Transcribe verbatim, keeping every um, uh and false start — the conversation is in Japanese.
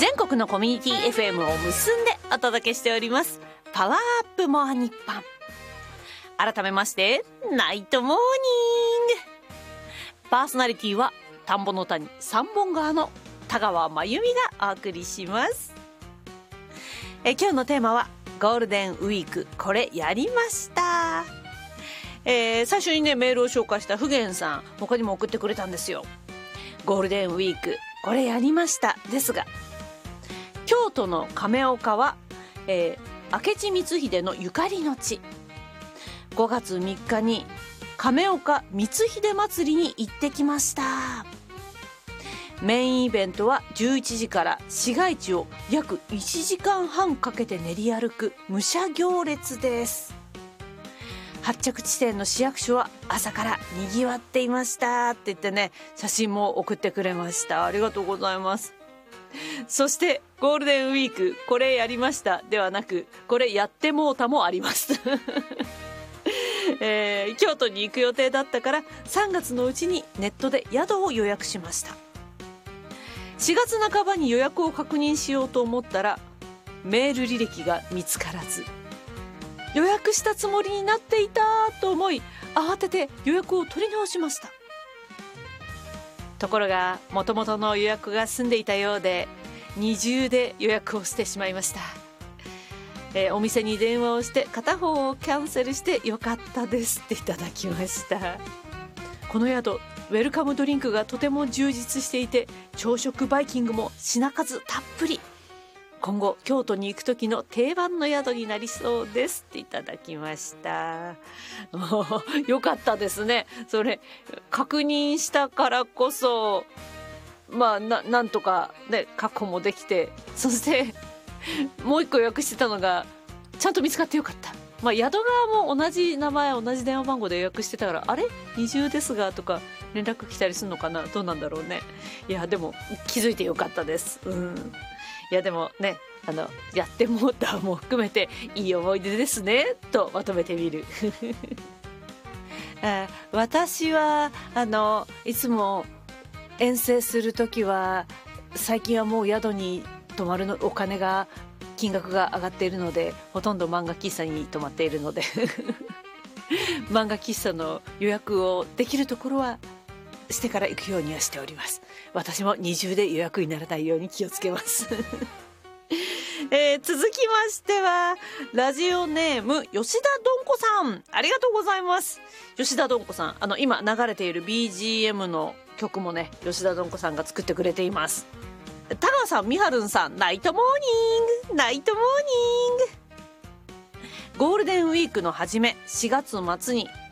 全国のコミュニティ エフエム を結んでお届けしておりますパワーアップモアニッポン。改めましてナイトモーニング。パーソナリティは田んぼの谷三本川の田川真由美がお送りします。え今日のテーマはゴールデンウィークこれやりました。えー、最初にねメールを紹介したふげんさん、他にも送ってくれたんですよ。ゴールデンウィークこれやりましたですが、京都の亀岡は、えー、明智光秀のゆかりの地。ごがつみっかに亀岡光秀祭りに行ってきました。メインイベントはじゅういちじから市街地を約いちじかんはんかけて練り歩く武者行列です。発着地点の市役所は朝からにぎわっていましたって言ってね、写真も送ってくれました。ありがとうございます。そしてゴールデンウィークこれやりましたではなく、これやってもうたもありますえー、京都に行く予定だったからさんがつのうちにネットで宿を予約しました。しがつなかばに予約を確認しようと思ったらメール履歴が見つからず、予約したつもりになっていたと思い慌てて予約を取り直しました。ところが元々の予約が済んでいたようで二重で予約をしてしまいました。えー、お店に電話をして片方をキャンセルしてよかったですっていただきました。この宿ウェルカムドリンクがとても充実していて朝食バイキングも品数たっぷり、今後京都に行く時の定番の宿になりそうですっていただきました。よかったですね。それ確認したからこそまあ な, なんとかね確保もできて、そしてもう一個予約してたのがちゃんと見つかってよかった。まあ、宿側も同じ名前同じ電話番号で予約してたから、あれ二重ですがとか連絡来たりするのかな、どうなんだろうね。いやでも気づいてよかったです。うん、いやでもね、あのやってもうたも含めていい思い出ですねとまとめてみるあ、私はあのいつも遠征するときは最近はもう宿に泊まるのお金が金額が上がっているのでほとんど漫画喫茶に泊まっているので漫画喫茶の予約をできるところはしてから行くようにはしております。私も二重で予約にならないように気をつけますえー、続きましてはラジオネーム吉田どんこさん、ありがとうございます。吉田どんこさん、あの今流れている ビージーエム の曲もね吉田どんこさんが作ってくれています。田川さん、みはるんさん、ナイトモーニングナイトモーニング。ゴールデンウィークの初めしがつ末に